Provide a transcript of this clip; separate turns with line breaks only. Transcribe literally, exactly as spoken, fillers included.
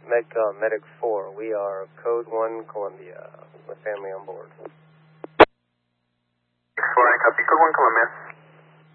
Medcom, Medic four. We are Code one, Columbia, with family on board.
four, I copy. Code one, Columbia.